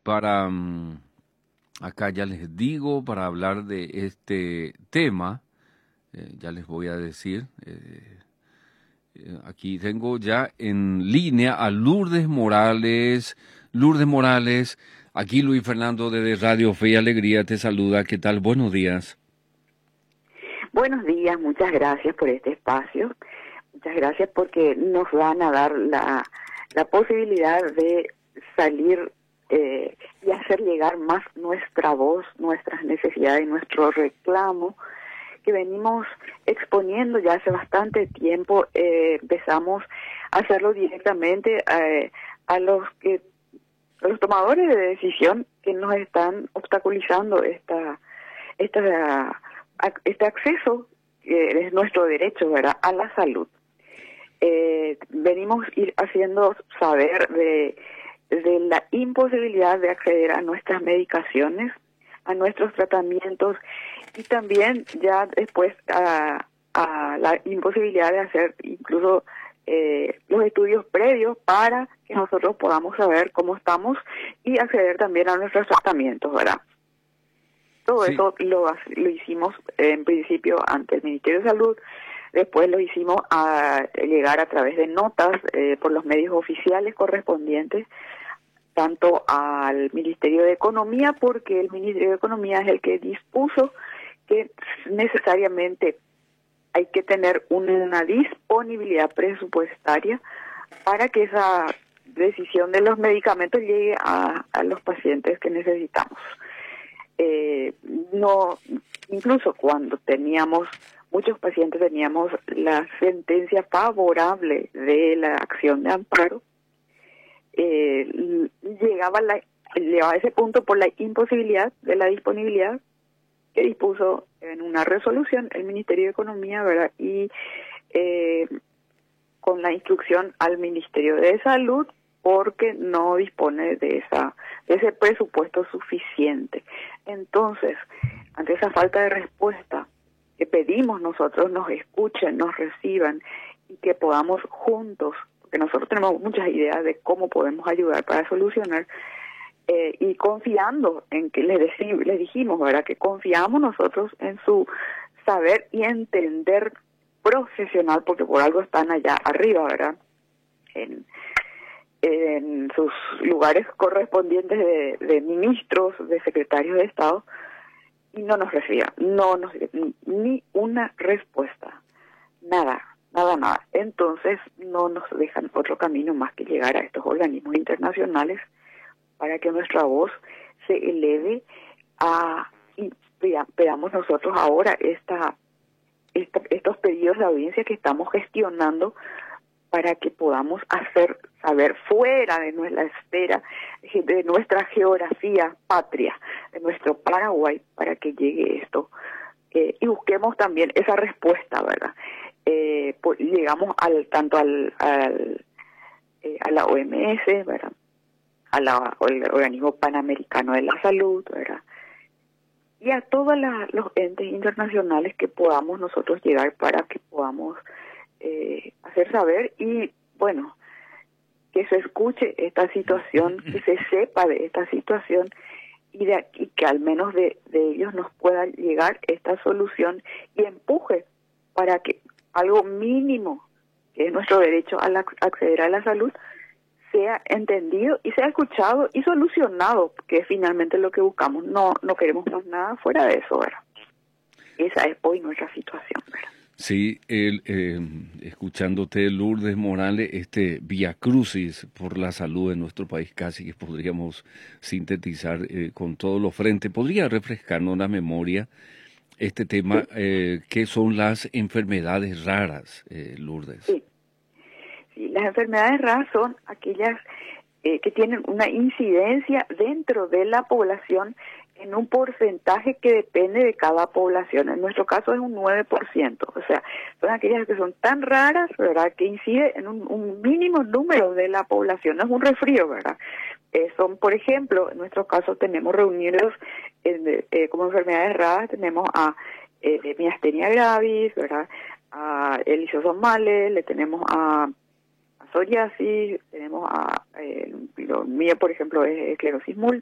para, acá ya les digo, para hablar de este tema, ya les voy a decir, aquí tengo ya en línea a Lourdes Morales. Lourdes Morales, aquí Luis Fernando de Radio Fe y Alegría te saluda. ¿Qué tal? Buenos días. Buenos días, muchas gracias por este espacio. Muchas gracias porque nos van a dar la posibilidad de salir y hacer llegar más nuestra voz, nuestras necesidades y nuestro reclamo que venimos exponiendo ya hace bastante tiempo. Empezamos a hacerlo directamente a los tomadores de decisión que nos están obstaculizando este acceso, que es nuestro derecho, ¿verdad?, a la salud. Venimos haciendo saber de la imposibilidad de acceder a nuestras medicaciones, a nuestros tratamientos, y también ya después a la imposibilidad de hacer incluso los estudios previos para que nosotros podamos saber cómo estamos y acceder también a nuestros tratamientos, ¿verdad? Todo Sí. eso lo hicimos en principio ante el Ministerio de Salud, después lo hicimos a llegar a través de notas por los medios oficiales correspondientes, tanto al Ministerio de Economía, porque el Ministerio de Economía es el que dispuso que necesariamente hay que tener una disponibilidad presupuestaria para que esa decisión de los medicamentos llegue a los pacientes que necesitamos. No, incluso cuando muchos pacientes teníamos la sentencia favorable de la acción de amparo, llegaba a ese punto por la imposibilidad de la disponibilidad que dispuso en una resolución el Ministerio de Economía, ¿verdad? Y con la instrucción al Ministerio de Salud, porque no dispone de ese presupuesto suficiente. Entonces, ante esa falta de respuesta, que pedimos nosotros nos escuchen, nos reciban y que podamos juntos, porque nosotros tenemos muchas ideas de cómo podemos ayudar para solucionar, y confiando en que les dijimos, ¿verdad?, que confiamos nosotros en su saber y entender profesional, porque por algo están allá arriba, ¿verdad?, en sus lugares correspondientes de ministros, de secretarios de Estado, y no nos reciban, ni una respuesta, nada. Entonces no nos dejan otro camino más que llegar a estos organismos internacionales para que nuestra voz se eleve y veamos nosotros ahora estos pedidos de audiencia que estamos gestionando para que podamos hacer saber fuera de nuestra esfera, de nuestra geografía patria, de nuestro Paraguay, para que llegue esto. Y busquemos también esa respuesta, ¿verdad? Llegamos tanto a la OMS, ¿verdad?, al Organismo Panamericano de la Salud, ¿verdad?, y a todos los entes internacionales que podamos nosotros llegar para que podamos hacer saber y, bueno, que se escuche esta situación, que se sepa de esta situación y que al menos de ellos nos pueda llegar esta solución y empuje para que algo mínimo, que es nuestro derecho a acceder a la salud, sea entendido y sea escuchado y solucionado, que es finalmente lo que buscamos. No queremos más nada fuera de eso, ¿verdad? Esa es hoy nuestra situación, ¿verdad? Sí, escuchándote, Lourdes Morales, este vía crucis por la salud en nuestro país, casi que podríamos sintetizar con todos los frentes. ¿Podría refrescarnos la memoria este tema? ¿Qué son las enfermedades raras, Lourdes? Sí, las enfermedades raras son aquellas que tienen una incidencia dentro de la población en un porcentaje que depende de cada población. En nuestro caso es un 9%, o sea, son aquellas que son tan raras, ¿verdad?, que incide en un mínimo número de la población. No es un resfrío, ¿verdad? Son, por ejemplo, en nuestro caso tenemos reunidos como enfermedades raras, tenemos a miastenia gravis, ¿verdad?, a lisosomales, le tenemos a psoriasis, tenemos lo mío, por ejemplo, es esclerosis múltiple,